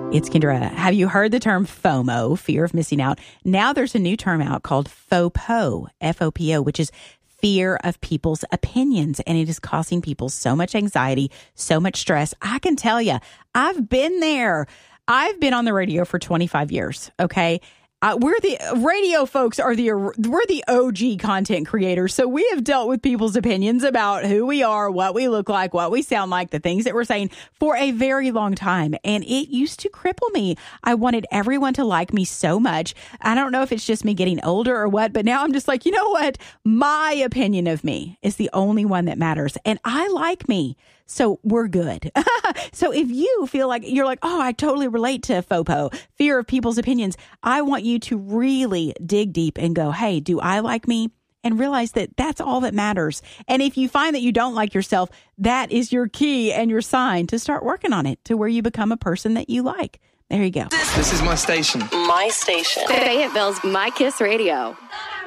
It's Kendra. Have you heard the term FOMO, fear of missing out? Now there's a new term out called FOPO, F-O-P-O, which is fear of people's opinions. And it is causing people so much anxiety, so much stress. I can tell you, I've been there. I've been on the radio for 25 years, okay? We're the radio folks we're the OG content creators. So we have dealt with people's opinions about who we are, what we look like, what we sound like, the things that we're saying for a very long time. And it used to cripple me. I wanted everyone to like me so much. I don't know if it's just me getting older or what, but now I'm just like, you know what? My opinion of me is the only one that matters. And I like me. So we're good. So if you feel like you're like, oh, I totally relate to FOPO, fear of people's opinions, I want you to really dig deep and go, hey, do I like me? And realize that that's all that matters. And if you find that you don't like yourself, that is your key and your sign to start working on it to where you become a person that you like. There you go. This is my station. My station. Fayetteville's My Kiss Radio.